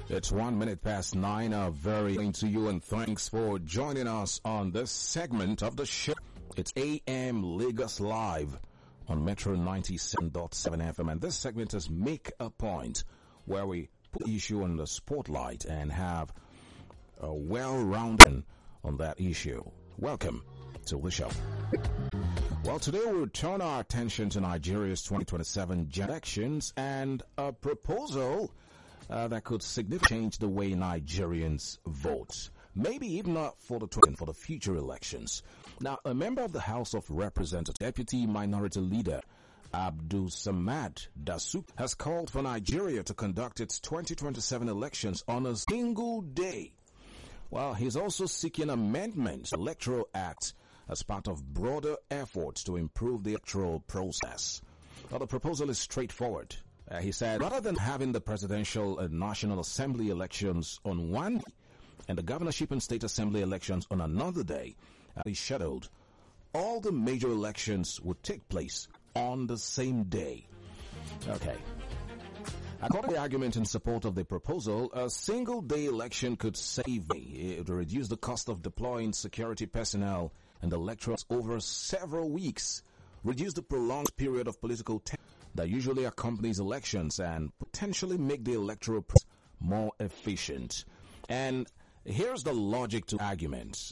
It's 1 minute past 9. Very good to you, and thanks for joining us on this segment of the show. It's AM Lagos Live on Metro 97.7 FM, and this segment is Make a Point, where we put the issue on the spotlight and have a well-rounded on that issue. Welcome to the show. Well, today we'll turn our attention to Nigeria's 2027 elections and a proposal that could significantly change the way Nigerians vote. Maybe even not for the future elections. Now, a member of the House of Representatives, Deputy Minority Leader Abdul Samad Dasuk, has called for Nigeria to conduct its 2027 elections on a single day. Well, he's also seeking amendments to the Electoral Act as part of broader efforts to improve the electoral process. Well, the proposal is straightforward. He said, rather than having the presidential and National Assembly elections on one day and the governorship and state assembly elections on another day, he scheduled, all the major elections would take place on the same day. Okay. According to the argument in support of the proposal, a single-day election could save me. It would reduce the cost of deploying security personnel and electorals over several weeks, reduce the prolonged period of political tension that usually accompanies elections, and potentially make the electoral process more efficient. And here's the logic to arguments.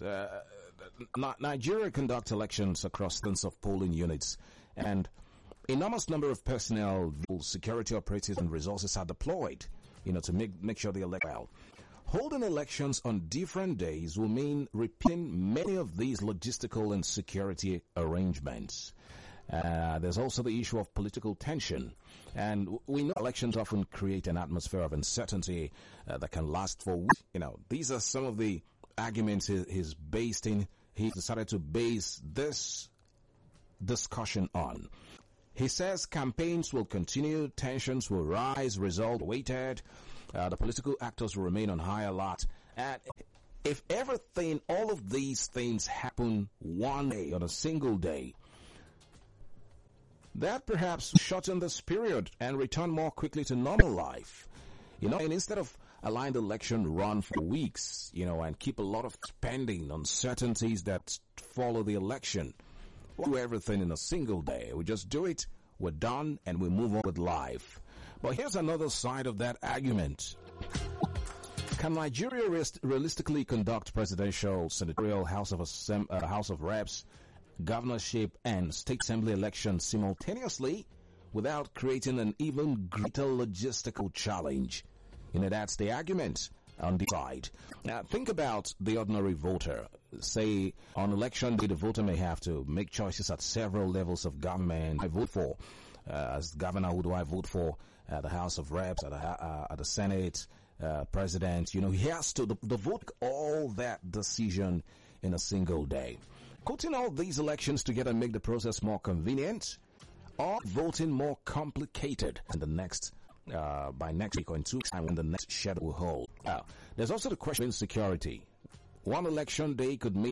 Nigeria conducts elections across tons of polling units, and enormous number of personnel, security operatives, and resources are deployed, to make sure the elect well. Holding elections on different days will mean repeating many of these logistical and security arrangements. There's also the issue of political tension, and we know elections often create an atmosphere of uncertainty that can last for weeks. These are some of the arguments he's decided to base this discussion on. He says campaigns will continue, tensions will rise, result awaited, the political actors will remain on high alert. And if all of these things happen one day, on a single day, that perhaps shorten this period and return more quickly to normal life. And instead of allowing the election run for weeks, and keep a lot of spending uncertainties that follow the election, we'll do everything in a single day. We just do it, we're done, and we move on with life. But here's another side of that argument. Can Nigeria realistically conduct presidential, senatorial, House of Reps, governorship, and state assembly elections simultaneously without creating an even greater logistical challenge? That's the argument on the side. Now, think about the ordinary voter. Say, on election day, the voter may have to make choices at several levels of government. I vote for, as governor, who do I vote for? The House of Reps, at the Senate, President. He has to the vote all that decision in a single day. Putting all these elections together make the process more convenient, or voting more complicated in the next by next week or in 2 weeks' time when the next schedule will hold. There's also the question of security. One election day could mean